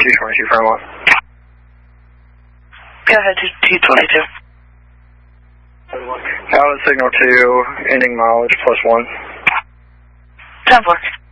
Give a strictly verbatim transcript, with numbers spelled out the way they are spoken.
two twenty-two Fairmont. Go ahead, two twenty-two. Now the signal two, ending mileage plus one. ten four.